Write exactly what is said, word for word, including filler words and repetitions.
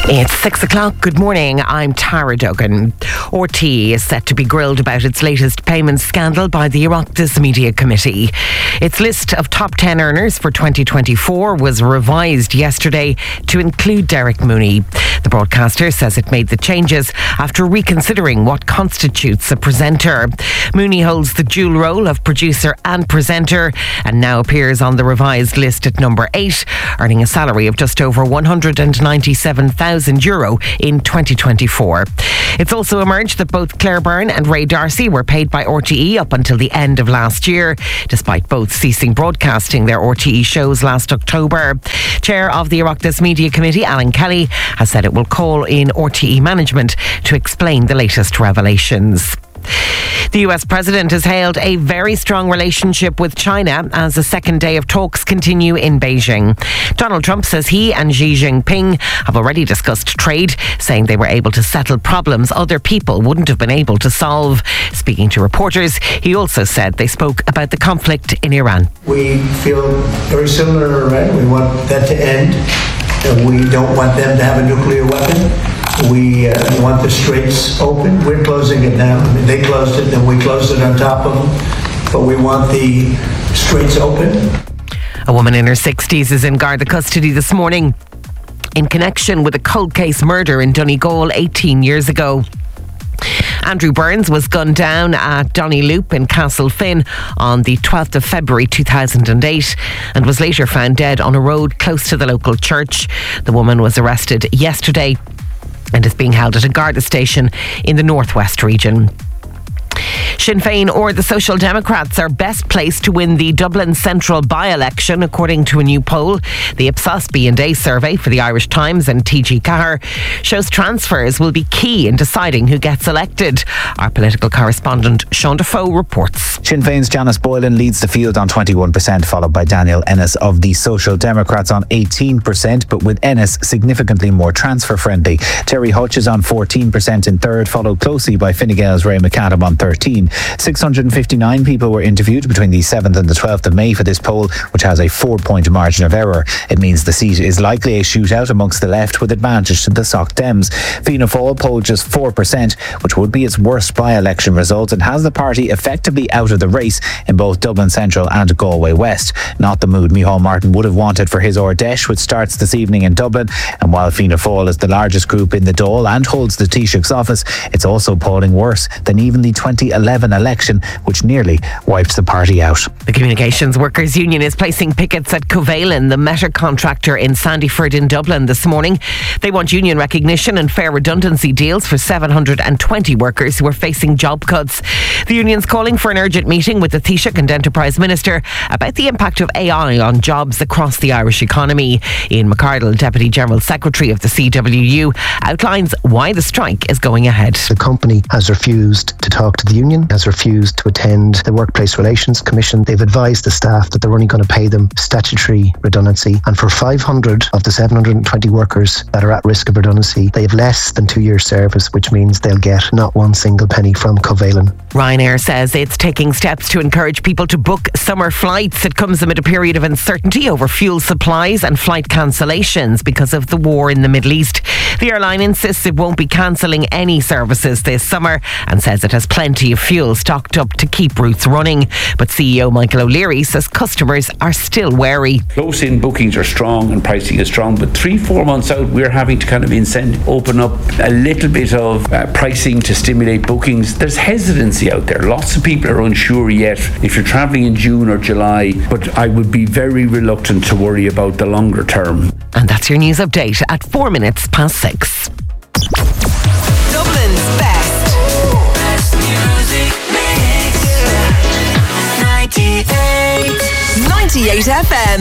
It's six o'clock. Good morning. I'm Tara Duggan. R T É is set to be grilled about its latest payment scandal by the Oireachtas Media Committee. Its list of top ten earners for twenty twenty-four was revised yesterday to include Derek Mooney. The broadcaster says it made the changes after reconsidering what constitutes a presenter. Mooney holds the dual role of producer and presenter and now appears on the revised list at number eight, earning a salary of just over one hundred ninety-seven thousand euro in twenty twenty-four. It's also emerged that both Claire Byrne and Ray D'Arcy were paid by R T É up until the end of last year, despite both ceasing broadcasting their R T É shows last October. Chair of the Oireachtas Media Committee, Alan Kelly, has said it will call in R T É management to explain the latest revelations. The U S president has hailed a very strong relationship with China as the second day of talks continue in Beijing. Donald Trump says he and Xi Jinping have already discussed trade, saying they were able to settle problems other people wouldn't have been able to solve. Speaking to reporters, he also said they spoke about the conflict in Iran. We feel very similar to Iran. We want that to end. We don't want them to have a nuclear weapon. We uh, want the straits open. We're closing it now. I mean, they closed it, then we closed it on top of them. But we want the straits open. A woman in her sixties is in Garda custody this morning in connection with a cold case murder in Donegal eighteen years ago. Andrew Burns was gunned down at Donyloop in Castlefin on the twelfth of February two thousand eight and was later found dead on a road close to the local church. The woman was arrested yesterday and is being held at a Garda station in the northwest region. Sinn Féin or the Social Democrats are best placed to win the Dublin Central by-election, according to a new poll. The Ipsos B and A survey for the Irish Times and T G Cahir shows transfers will be key in deciding who gets elected. Our political correspondent Sean Defoe reports. Sinn Féin's Janice Boylan leads the field on twenty-one percent, followed by Daniel Ennis of the Social Democrats on eighteen percent, but with Ennis significantly more transfer-friendly. Terry Hutch is on fourteen percent in third, followed closely by Fine Gael's Ray McAdam on thirteen. six hundred fifty-nine people were interviewed between the seventh and the twelfth of May for this poll, which has a four-point margin of error. It means the seat is likely a shootout amongst the left, with advantage to the Soc Dems. Fianna Fáil polled just four percent, which would be its worst by-election result, and has the party effectively out of the race in both Dublin Central and Galway West. Not the mood Micheál Martin would have wanted for his Ordesh, which starts this evening in Dublin. And while Fianna Fáil is the largest group in the Dáil and holds the Taoiseach's office, it's also polling worse than even the twenty eleven election, which nearly wiped the party out. The Communications Workers Union is placing pickets at Covalent, the Meta contractor in Sandyford in Dublin this morning. They want union recognition and fair redundancy deals for seven hundred twenty workers who are facing job cuts. The union's calling for an urgent meeting with the Taoiseach and Enterprise Minister about the impact of A I on jobs across the Irish economy. Ian McCardle, Deputy General Secretary of the C W U, outlines why the strike is going ahead. The company has refused to talk to the union, has refused to attend the Workplace Relations Commission. They've advised the staff that they're only going to pay them statutory redundancy, and for five hundred of the seven hundred twenty workers that are at risk of redundancy, they have less than two years service, which means they'll get not one single penny from Covalent. Ryanair says it's taking steps to encourage people to book summer flights. It comes amid a period of uncertainty over fuel supplies and flight cancellations because of the war in the Middle East. The airline insists it won't be cancelling any services this summer and says it has plenty of fuel stocked up to keep routes running. But C E O Michael O'Leary says customers are still wary. Close-in bookings are strong and pricing is strong, but three, four months out, we're having to kind of incent, open up a little bit of uh, pricing to stimulate bookings. There's hesitancy out there. Lots of people are unsure yet if you're travelling in June or July, but I would be very reluctant to worry about the longer term. And that's your news update at four minutes past six. Dublin's best. Best music mix. ninety-eight. ninety-eight F M.